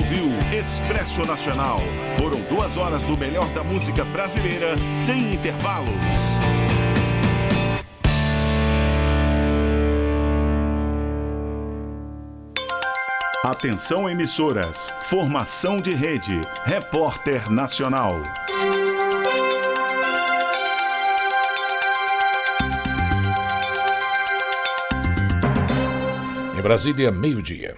ouviu Expresso Nacional. Foram 2 horas do melhor da música brasileira, sem intervalos. Atenção, emissoras. Formação de rede. Repórter Nacional. Em Brasília, meio-dia.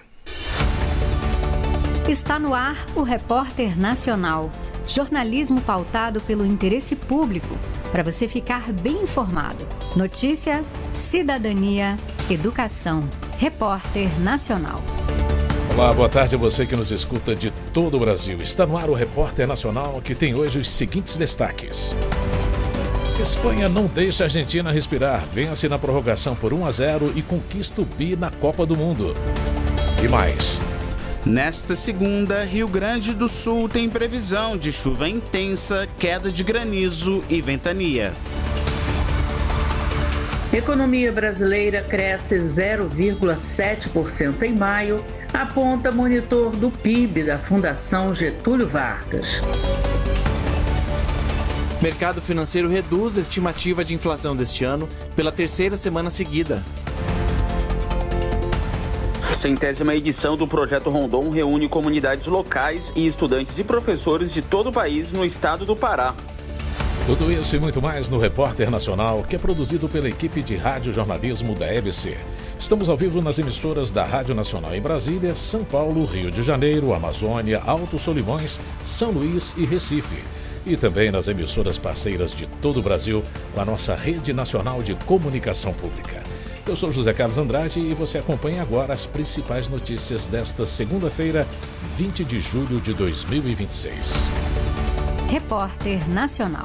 Está no ar o Repórter Nacional. Jornalismo pautado pelo interesse público, para você ficar bem informado. Notícia, cidadania, educação. Repórter Nacional. Olá, boa tarde a você que nos escuta de todo o Brasil. Está no ar o Repórter Nacional, que tem hoje os seguintes destaques. Espanha não deixa a Argentina respirar, vence na prorrogação por 1-0 e conquista o bi na Copa do Mundo. E mais. Nesta segunda, Rio Grande do Sul tem previsão de chuva intensa, queda de granizo e ventania. Economia brasileira cresce 0,7% em maio, aponta monitor do PIB da Fundação Getúlio Vargas. Mercado financeiro reduz a estimativa de inflação deste ano pela 3ª semana seguida. A 100ª edição do Projeto Rondon reúne comunidades locais e estudantes e professores de todo o país no estado do Pará. Tudo isso e muito mais no Repórter Nacional, que é produzido pela equipe de radiojornalismo da EBC. Estamos ao vivo nas emissoras da Rádio Nacional em Brasília, São Paulo, Rio de Janeiro, Amazônia, Alto Solimões, São Luís e Recife. E também nas emissoras parceiras de todo o Brasil, com a nossa Rede Nacional de Comunicação Pública. Eu sou José Carlos Andrade e você acompanha agora as principais notícias desta segunda-feira, 20 de julho de 2026. Repórter Nacional.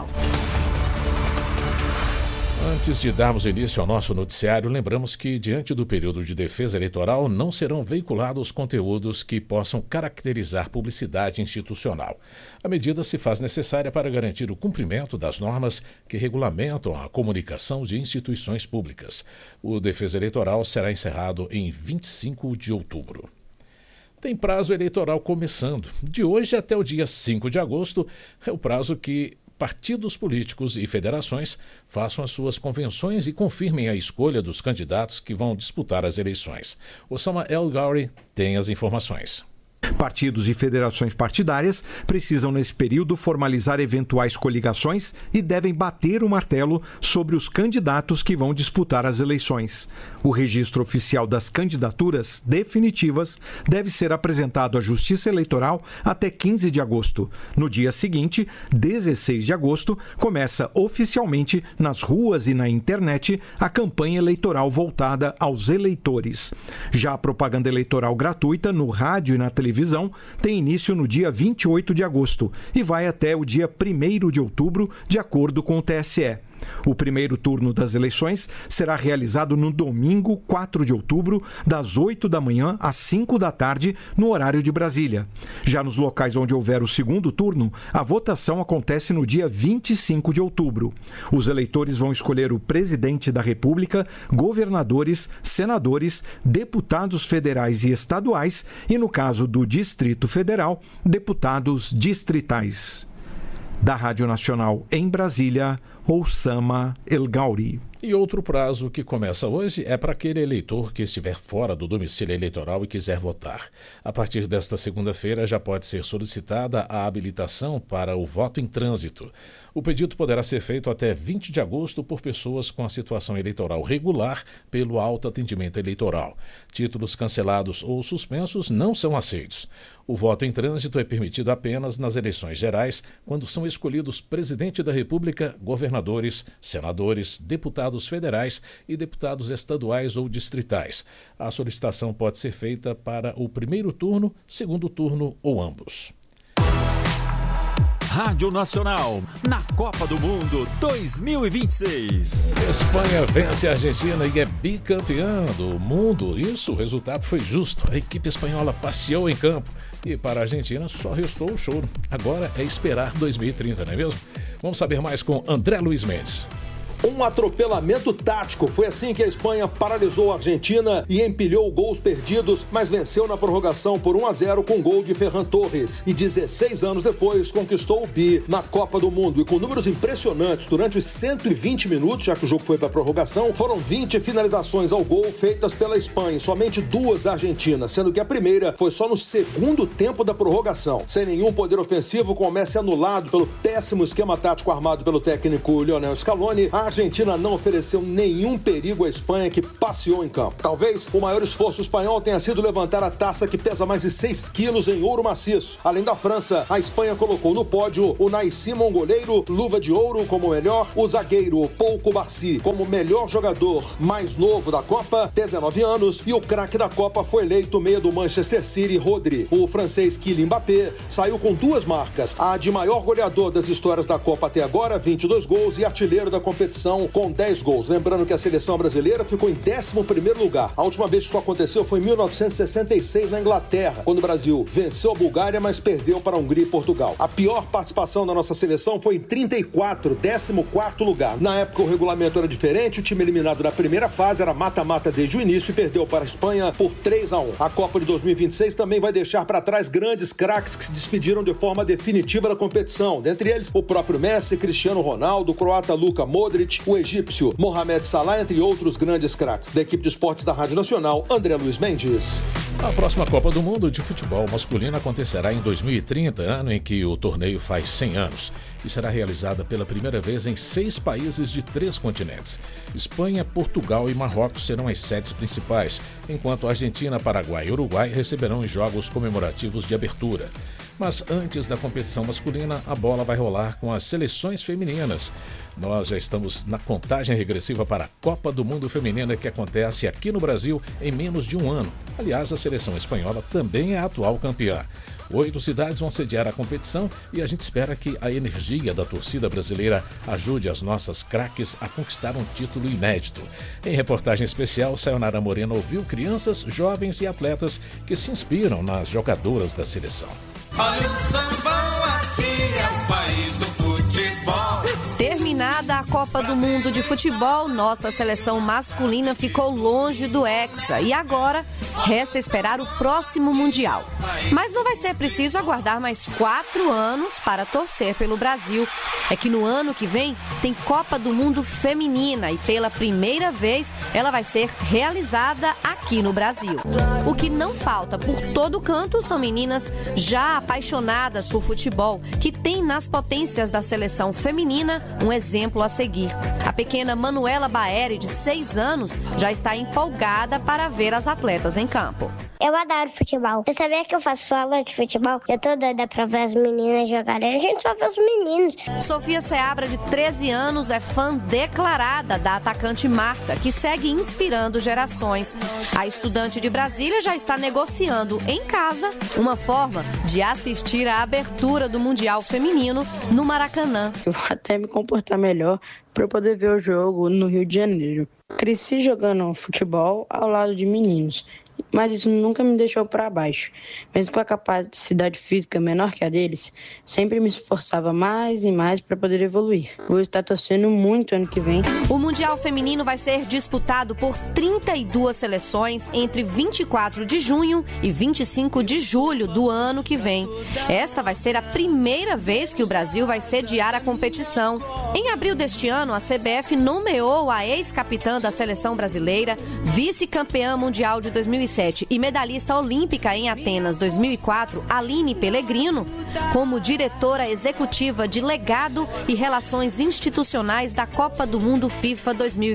Antes de darmos início ao nosso noticiário, lembramos que, diante do período de defesa eleitoral, não serão veiculados conteúdos que possam caracterizar publicidade institucional. A medida se faz necessária para garantir o cumprimento das normas que regulamentam a comunicação de instituições públicas. O defesa eleitoral será encerrado em 25 de outubro. Tem prazo eleitoral começando. De hoje até o dia 5 de agosto é o prazo que partidos políticos e federações façam as suas convenções e confirmem a escolha dos candidatos que vão disputar as eleições. Osama El Gauri tem as informações. Partidos e federações partidárias precisam, nesse período, formalizar eventuais coligações e devem bater o martelo sobre os candidatos que vão disputar as eleições. O registro oficial das candidaturas definitivas deve ser apresentado à Justiça Eleitoral até 15 de agosto. No dia seguinte, 16 de agosto, começa oficialmente nas ruas e na internet a campanha eleitoral voltada aos eleitores. Já a propaganda eleitoral gratuita no rádio e na televisão tem início no dia 28 de agosto e vai até o dia 1º de outubro, de acordo com o TSE. O primeiro turno das eleições será realizado no domingo, 4 de outubro, das 8 da manhã às 5 da tarde, no horário de Brasília. Já nos locais onde houver o segundo turno, a votação acontece no dia 25 de outubro. Os eleitores vão escolher o presidente da República, governadores, senadores, deputados federais e estaduais e, no caso do Distrito Federal, deputados distritais. Da Rádio Nacional em Brasília, Osama El Gauri. E outro prazo que começa hoje é para aquele eleitor que estiver fora do domicílio eleitoral e quiser votar. A partir desta segunda-feira já pode ser solicitada a habilitação para o voto em trânsito. O pedido poderá ser feito até 20 de agosto por pessoas com a situação eleitoral regular pelo autoatendimento eleitoral. Títulos cancelados ou suspensos não são aceitos. O voto em trânsito é permitido apenas nas eleições gerais, quando são escolhidos presidente da República, governadores, senadores, deputados federais e deputados estaduais ou distritais. A solicitação pode ser feita para o primeiro turno, segundo turno ou ambos. Rádio Nacional, na Copa do Mundo 2026. Espanha vence a Argentina e é bicampeã do mundo. Isso, o resultado foi justo. A equipe espanhola passeou em campo e para a Argentina só restou o choro. Agora é esperar 2030, não é mesmo? Vamos saber mais com André Luiz Mendes. Um atropelamento tático. Foi assim que a Espanha paralisou a Argentina e empilhou gols perdidos, mas venceu na prorrogação por 1-0 com gol de Ferran Torres. E 16 anos depois conquistou o bi na Copa do Mundo. E com números impressionantes, durante os 120 minutos, já que o jogo foi para a prorrogação, foram 20 finalizações ao gol feitas pela Espanha, somente 2 da Argentina, sendo que a primeira foi só no segundo tempo da prorrogação. Sem nenhum poder ofensivo, com o Messi anulado pelo péssimo esquema tático armado pelo técnico Lionel Scaloni, a Argentina não ofereceu nenhum perigo à Espanha, que passeou em campo. Talvez o maior esforço espanhol tenha sido levantar a taça que pesa mais de 6 quilos em ouro maciço. Além da França, a Espanha colocou no pódio o Unai Simon, goleiro, luva de ouro como melhor, o zagueiro Pau Cubarsí como melhor jogador mais novo da Copa, 19 anos, e o craque da Copa foi eleito meia do Manchester City, Rodri. O francês Kylian Mbappé saiu com 2 marcas, a de maior goleador das histórias da Copa até agora, 22 gols, e artilheiro da competição com 10 gols. Lembrando que a seleção brasileira ficou em 11º lugar. A última vez que isso aconteceu foi em 1966 na Inglaterra, quando o Brasil venceu a Bulgária, mas perdeu para a Hungria e Portugal. A pior participação da nossa seleção foi em 34, 14º lugar. Na época o regulamento era diferente, o time eliminado na primeira fase era mata-mata desde o início e perdeu para a Espanha por 3-1. A Copa de 2026 também vai deixar para trás grandes craques que se despediram de forma definitiva da competição. Dentre eles, o próprio Messi, Cristiano Ronaldo, o croata Luka Modric, o egípcio Mohamed Salah, entre outros grandes craques. Da equipe de esportes da Rádio Nacional, André Luiz Mendes. A próxima Copa do Mundo de futebol masculino acontecerá em 2030, ano em que o torneio faz 100 anos, e será realizada pela primeira vez em 6 países de 3 continentes. Espanha, Portugal e Marrocos serão as sedes principais, enquanto Argentina, Paraguai e Uruguai receberão os jogos comemorativos de abertura. Mas antes da competição masculina, a bola vai rolar com as seleções femininas. Nós já estamos na contagem regressiva para a Copa do Mundo Feminina, que acontece aqui no Brasil em menos de um ano. Aliás, a seleção espanhola também é a atual campeã. 8 cidades vão sediar a competição e a gente espera que a energia da torcida brasileira ajude as nossas craques a conquistar um título inédito. Em reportagem especial, Sayonara Moreno ouviu crianças, jovens e atletas que se inspiram nas jogadoras da seleção. Olha o sambão, aqui é o país do futebol. Terminada a Copa do Mundo de Futebol, nossa seleção masculina ficou longe do Hexa e agora resta esperar o próximo Mundial. Mas não vai ser preciso aguardar mais 4 anos para torcer pelo Brasil. É que no ano que vem tem Copa do Mundo Feminina e pela primeira vez ela vai ser realizada aqui no Brasil. O que não falta por todo canto são meninas já apaixonadas por futebol, que tem nas potências da seleção feminina um exemplo a seguir. A pequena Manuela Baeri, de 6 anos, já está empolgada para ver as atletas em campo. Eu adoro futebol. Você sabia que eu faço aula de futebol? Eu tô doida pra ver as meninas jogarem. A gente só vê os meninos. Sofia Seabra, de 13 anos, é fã declarada da atacante Marta, que segue inspirando gerações. A estudante de Brasília já está negociando em casa uma forma de assistir à abertura do Mundial Feminino no Maracanã. Eu vou até me comportar melhor para eu poder ver o jogo no Rio de Janeiro. Cresci jogando futebol ao lado de meninos, mas isso nunca me deixou para baixo. Mesmo com a capacidade física menor que a deles, sempre me esforçava mais e mais para poder evoluir. Vou estar torcendo muito ano que vem. O Mundial Feminino vai ser disputado por 32 seleções entre 24 de junho e 25 de julho do ano que vem. Esta vai ser a primeira vez que o Brasil vai sediar a competição. Em abril deste ano, a CBF nomeou a ex-capitã da seleção brasileira, vice-campeã mundial de 2007 e medalhista olímpica em Atenas 2004, Aline Pellegrino, como diretora executiva de legado e relações institucionais da Copa do Mundo FIFA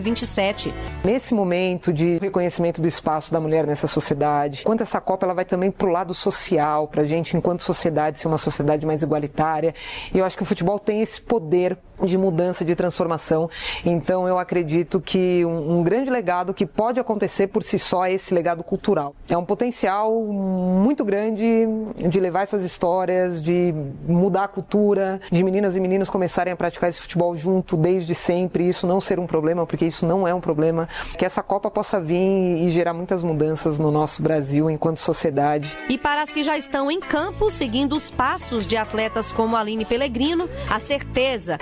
2027. Nesse momento de reconhecimento do espaço da mulher nessa sociedade, quanto essa Copa ela vai também para o lado social, para a gente, enquanto sociedade, ser uma sociedade mais igualitária. E eu acho que o futebol tem esse poder de mudança, de transformação. Então eu acredito que um grande legado que pode acontecer por si só é esse legado cultural. É um potencial muito grande de levar essas histórias, de mudar a cultura, de meninas e meninos começarem a praticar esse futebol junto desde sempre, isso não ser um problema, porque isso não é um problema. Que essa Copa possa vir e gerar muitas mudanças no nosso Brasil enquanto sociedade. E para as que já estão em campo, seguindo os passos de atletas como Aline Pellegrino, a certeza é de que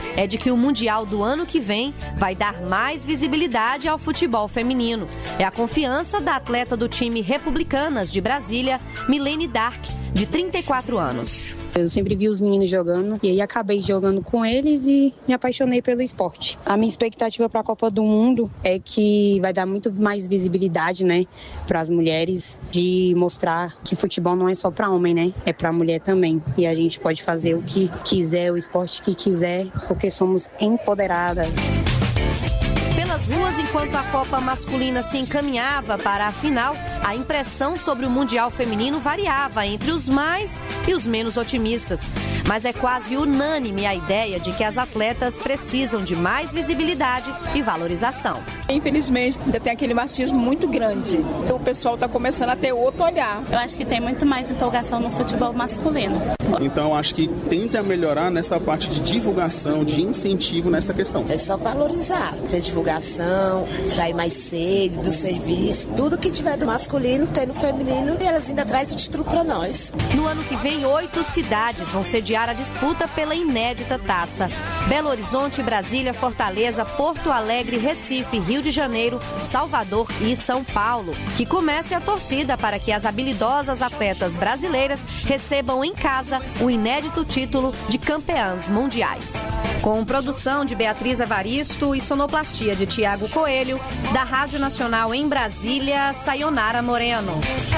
que o Mundial do ano que vem vai dar mais visibilidade ao futebol feminino. É a confiança da atleta do time Republicanas de Brasília, Milene Dark, de 34 anos. Eu sempre vi os meninos jogando e aí acabei jogando com eles e me apaixonei pelo esporte. A minha expectativa para a Copa do Mundo é que vai dar muito mais visibilidade, né, para as mulheres, de mostrar que futebol não é só para homem, né, é para mulher também. E a gente pode fazer o que quiser, o esporte que quiser, porque somos empoderadas. Pelas ruas, enquanto a Copa masculina se encaminhava para a final, a impressão sobre o Mundial feminino variava entre os mais e os menos otimistas. Mas é quase unânime a ideia de que as atletas precisam de mais visibilidade e valorização. Infelizmente, ainda tem aquele machismo muito grande. O pessoal está começando a ter outro olhar. Eu acho que tem muito mais empolgação no futebol masculino. Então, acho que tenta melhorar nessa parte de divulgação, de incentivo nessa questão. É só valorizar, ter divulgação, sair mais cedo do serviço, tudo que tiver do masculino, tem no feminino, e elas ainda trazem o título para nós. No ano que vem, 8 cidades vão sediar a disputa pela inédita taça. Belo Horizonte, Brasília, Fortaleza, Porto Alegre, Recife, Rio de Janeiro, Salvador e São Paulo. Que comece a torcida para que as habilidosas atletas brasileiras recebam em casa o inédito título de campeãs mundiais. Com produção de Beatriz Evaristo e sonoplastia de Tiago Coelho, da Rádio Nacional em Brasília, Sayonara Moreno.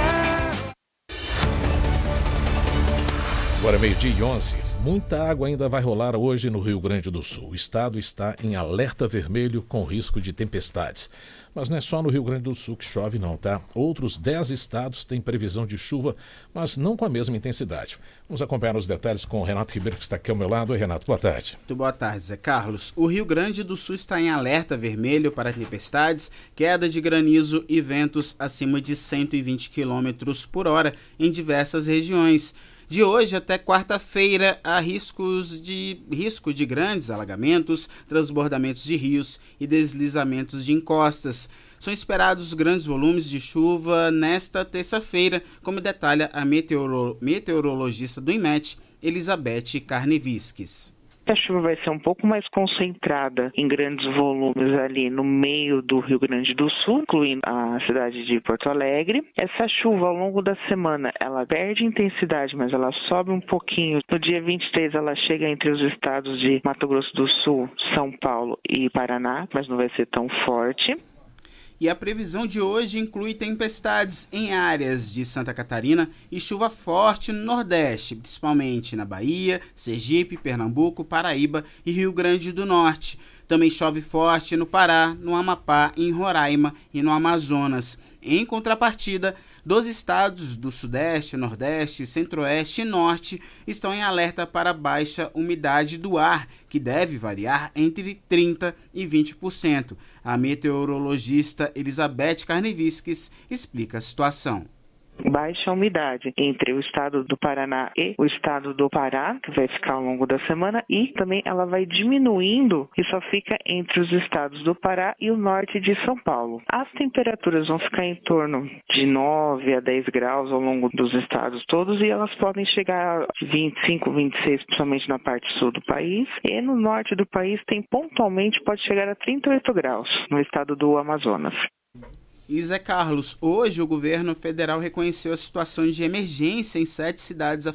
Agora 12:11. Muita água ainda vai rolar hoje no Rio Grande do Sul. O estado está em alerta vermelho com risco de tempestades. Mas não é só no Rio Grande do Sul que chove não, tá? Outros 10 estados têm previsão de chuva, mas não com a mesma intensidade. Vamos acompanhar os detalhes com o Renato Ribeiro, que está aqui ao meu lado. Oi, Renato, boa tarde. Muito boa tarde, Zé Carlos. O Rio Grande do Sul está em alerta vermelho para tempestades, queda de granizo e ventos acima de 120 km por hora em diversas regiões. De hoje até quarta-feira, há risco de grandes alagamentos, transbordamentos de rios e deslizamentos de encostas. São esperados grandes volumes de chuva nesta terça-feira, como detalha a meteorologista do INMET, Elizabeth Karneviskis. A chuva vai ser um pouco mais concentrada em grandes volumes ali no meio do Rio Grande do Sul, incluindo a cidade de Porto Alegre. Essa chuva ao longo da semana, ela perde intensidade, mas ela sobe um pouquinho. No dia 23 ela chega entre os estados de Mato Grosso do Sul, São Paulo e Paraná, mas não vai ser tão forte. E a previsão de hoje inclui tempestades em áreas de Santa Catarina e chuva forte no Nordeste, principalmente na Bahia, Sergipe, Pernambuco, Paraíba e Rio Grande do Norte. Também chove forte no Pará, no Amapá, em Roraima e no Amazonas. Em contrapartida, 12 estados do Sudeste, Nordeste, Centro-Oeste e Norte estão em alerta para baixa umidade do ar, que deve variar entre 30% e 20%. A meteorologista Elizabeth Karneviskis explica a situação. Baixa umidade entre o estado do Paraná e o estado do Pará, que vai ficar ao longo da semana, e também ela vai diminuindo e só fica entre os estados do Pará e o norte de São Paulo. As temperaturas vão ficar em torno de 9 a 10 graus ao longo dos estados todos e elas podem chegar a 25, 26, principalmente na parte sul do país. E no norte do país pontualmente pode chegar a 38 graus no estado do Amazonas. E Zé Carlos, hoje o governo federal reconheceu a situação de emergência em 7 cidades